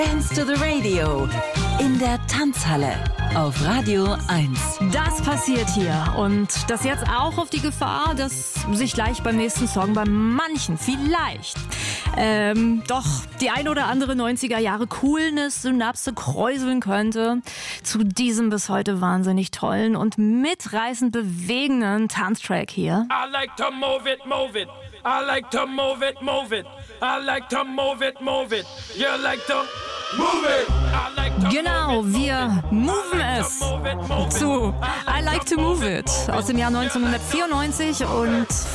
Dance to the Radio in der Tanzhalle auf Radio 1. Das passiert hier und das jetzt auch auf die Gefahr, dass sich gleich beim nächsten Song bei manchen vielleicht doch die ein oder andere 90er Jahre Coolness-Synapse kräuseln könnte zu diesem bis heute wahnsinnig tollen und mitreißend bewegenden Tanztrack hier. I like to move it, move it. I like to move it, move it. I like to move it, move it. You like to move it. I like to Genau, wir moven es zu I Like to Move It aus dem Jahr 1994 und